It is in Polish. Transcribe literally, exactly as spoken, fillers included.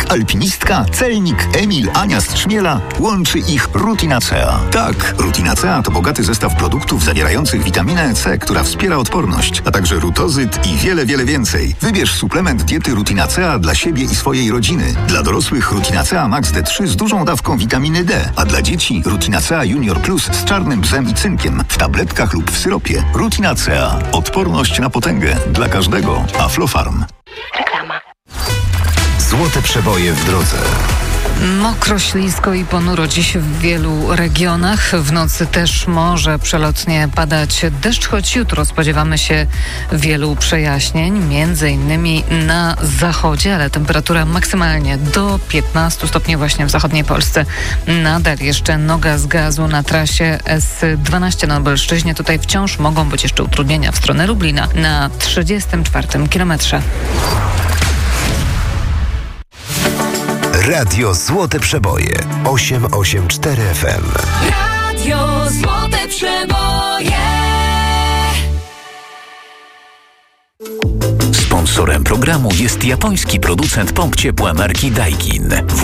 alpinistka, celnik Emil, Ania z Trzmiela, łączy ich Rutinacea. Tak, Rutinacea to bogaty zestaw produktów zawierających witaminę C, która wspiera odporność, a także rutozyt i wiele, wiele więcej. Wybierz suplement diety Rutinacea dla siebie i swojej rodziny. Dla dorosłych Rutinacea Max D trzy z dużą dawką witaminy D, a dla dzieci Rutinacea Junior Plus z czarnym bzem i cynkiem w tabletkach lub w syropie. Rutinacea. Odporność na potęgę dla każdego. Aflofarm. Reklama. Złote przeboje w drodze. Mokro, ślisko i ponuro dziś w wielu regionach. W nocy też może przelotnie padać deszcz, choć jutro spodziewamy się wielu przejaśnień, między innymi na zachodzie, ale temperatura maksymalnie do piętnastu stopni właśnie w zachodniej Polsce. Nadal jeszcze noga z gazu na trasie S dwanaście na Lubelszczyźnie. Tutaj wciąż mogą być jeszcze utrudnienia w stronę Lublina na trzydziestym czwartym kilometrze. Radio Złote Przeboje osiem osiem cztery F M. Radio Złote Przeboje. Sponsorem programu jest japoński producent pomp ciepła marki Daikin.